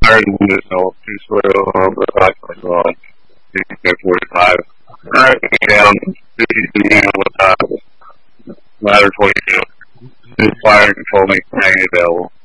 fired and wounded, so 2 soil approximately on 45. Alright, down 52 with ladder 22. Fire control makes 90 available.